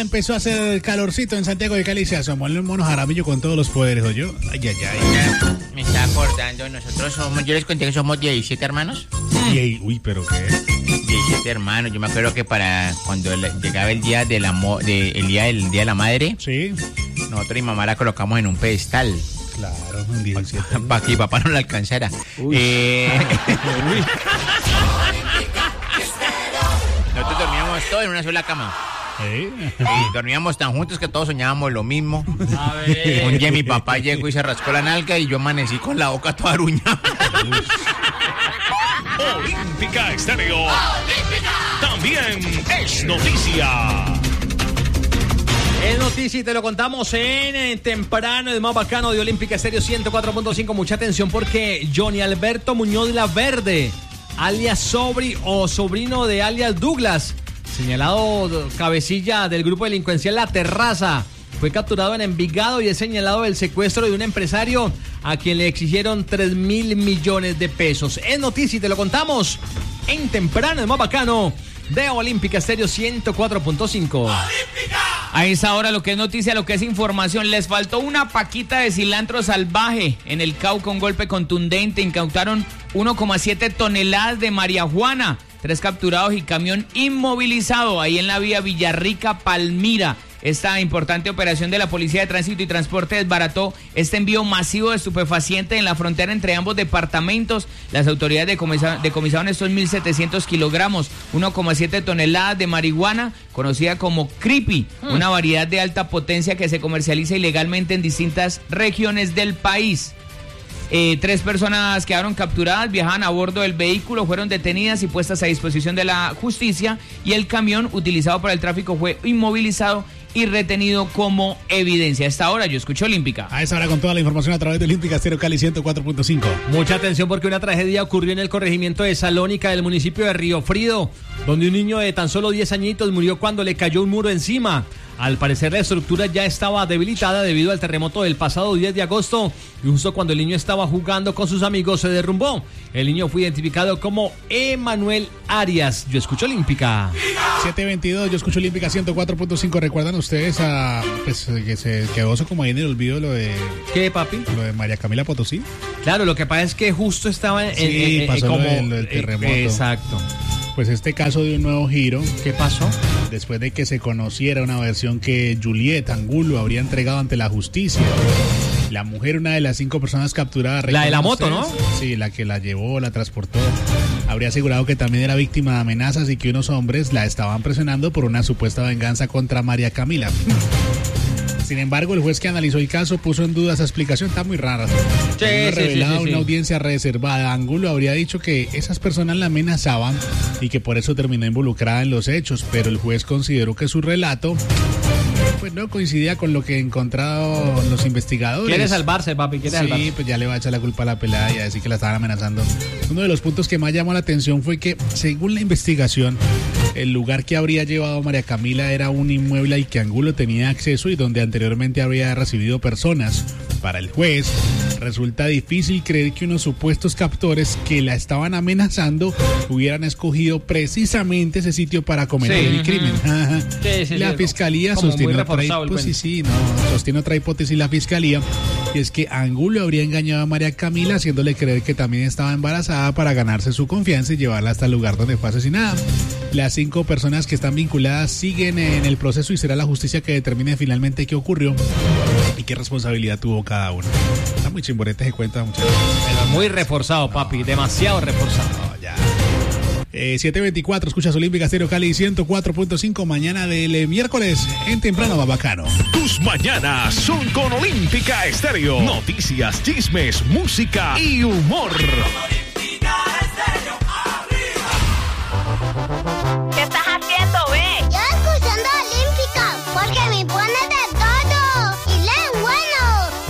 Empezó a hacer calorcito en Santiago de Cali y se asomó el mono Jaramillo con todos los poderes, ¿oyó? Ay. Me está acordando, nosotros somos, yo les conté que somos 17 hermanos. Uy, ¿pero qué? 17 hermanos, yo me acuerdo que para cuando llegaba el día del día de la madre, sí, nosotros y mamá la colocamos en un pedestal. Claro, un 17. Para que papá no la alcanzara. Nosotros dormíamos todos en una sola cama. Y dormíamos tan juntos que todos soñábamos lo mismo. A ver. Un día mi papá llegó y se rascó la nalga y yo amanecí con la boca toda aruñada. Olímpica Estéreo. También es noticia. Es noticia y te lo contamos en temprano, el más bacano de Olímpica Estéreo 104.5. Mucha atención porque Johnny Alberto Muñoz La Verde, alias Sobri o sobrino de alias Douglas, señalado cabecilla del grupo delincuencial La Terraza, fue capturado en Envigado y es señalado del secuestro de un empresario a quien le exigieron 3.000 millones de pesos. Es noticia y te lo contamos en temprano, el más bacano de Olímpica Estéreo 104.5. A esa hora lo que es noticia, lo que es información, les faltó una paquita de cilantro salvaje en el Cauca, un golpe contundente, incautaron 1,7 toneladas de marihuana, 3 capturados y camión inmovilizado ahí en la vía Villarrica-Palmira. Esta importante operación de la Policía de Tránsito y Transporte desbarató este envío masivo de estupefacientes en la frontera entre ambos departamentos. Las autoridades decomisaron estos 1.700 kilogramos, 1,7 toneladas de marihuana, conocida como creepy, una variedad de alta potencia que se comercializa ilegalmente en distintas regiones del país. 3 personas quedaron capturadas, viajaban a bordo del vehículo, fueron detenidas y puestas a disposición de la justicia y el camión utilizado para el tráfico fue inmovilizado y retenido como evidencia. A esta hora yo escucho Olímpica. A esa hora con toda la información a través de Olímpica Estéreo Cali 104.5. Mucha atención porque una tragedia ocurrió en el corregimiento de Salónica del municipio de Río Frío, donde un niño de tan solo 10 añitos murió cuando le cayó un muro encima. Al parecer la estructura ya estaba debilitada debido al terremoto del pasado 10 de agosto y justo cuando el niño estaba jugando con sus amigos se derrumbó. El niño fue identificado como Emanuel Arias. Yo escucho Olímpica. 7:22, yo escucho Olímpica 104.5. ¿Recuerdan ustedes pues, que se quedó eso como ahí en el olvido lo de... ¿Qué, papi? Lo de María Camila Potosí. Claro, lo que pasa es que justo estaba en pasó como lo del terremoto. Exacto. Pues este caso dio un nuevo giro. ¿Qué pasó? Después de que se conociera una versión que Juliet Angulo habría entregado ante la justicia. La mujer, una de las 5 personas capturadas. La de la moto, ¿no? Sí, la que la llevó, la transportó. Habría asegurado que también era víctima de amenazas y que unos hombres la estaban presionando por una supuesta venganza contra María Camila. Sin embargo, el juez que analizó el caso puso en duda esa explicación, está muy rara. Revelado una audiencia reservada. Angulo habría dicho que esas personas la amenazaban y que por eso terminó involucrada en los hechos, pero el juez consideró que su relato pues no coincidía con lo que encontraron los investigadores. Quiere salvarse, papi, salvarse. Sí, pues ya le va a echar la culpa a la pelada y a decir que la estaban amenazando. Uno de los puntos que más llamó la atención fue que, según la investigación, el lugar que habría llevado a María Camila era un inmueble al que Angulo tenía acceso y donde anteriormente habría recibido personas. Para el juez, resulta difícil creer que unos supuestos captores que la estaban amenazando hubieran escogido precisamente ese sitio para cometer el crimen. La fiscalía sostiene otra hipótesis la fiscalía, y es que Angulo habría engañado a María Camila haciéndole creer que también estaba embarazada para ganarse su confianza y llevarla hasta el lugar donde fue asesinada. Las 5 personas que están vinculadas siguen en el proceso y será la justicia que determine finalmente qué ocurrió y qué responsabilidad tuvo cada uno. Está muy chimborete ese cuento, muchachos. Pero muy reforzado, papi, demasiado reforzado. No, ya. 7:24, escuchas Olímpica Estéreo Cali 104.5, mañana del miércoles en temprano va bacano. Tus mañanas son con Olímpica Estéreo. Noticias, chismes, música y humor.